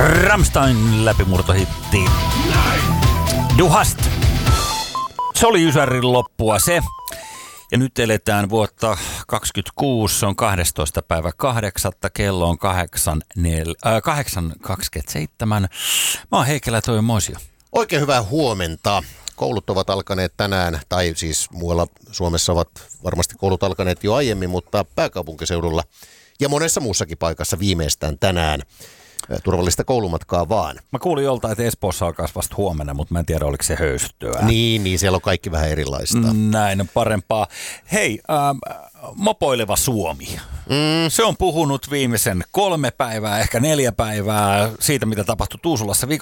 Rammstein läpimurtohitti. Du hast. Se oli Ysärin loppua se. Ja nyt eletään vuotta 2026, se on 12. päivä 8. Kello on 8.27. Mä oon Heikelä Toivo Moisio. Oikein hyvää huomenta. Koulut ovat alkaneet tänään, tai siis muualla Suomessa ovat varmasti koulut alkaneet jo aiemmin, mutta pääkaupunkiseudulla ja monessa muussakin paikassa viimeistään tänään. Turvallista koulumatkaa vaan. Mä kuulin joltain, että Espoossa alkaisi vasta huomenna, mutta mä en tiedä, oliko se höystyä. Niin, siellä on kaikki vähän erilaista. Näin on parempaa. Hei, mopoileva Suomi. Se on puhunut viimeisen 3 päivää, ehkä 4 päivää siitä, mitä tapahtui Tuusulassa